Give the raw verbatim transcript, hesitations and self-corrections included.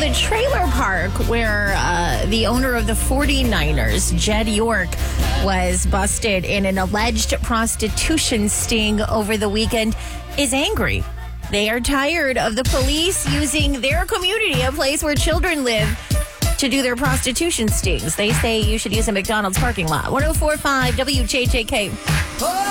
the trailer park where uh, the owner of the forty-niners, Jed York, was busted in an alleged prostitution sting over the weekend, is angry. They are tired of the police using their community, a place where children live, to do their prostitution stings. They say you should use a McDonald's parking lot. one oh four point five W J J K.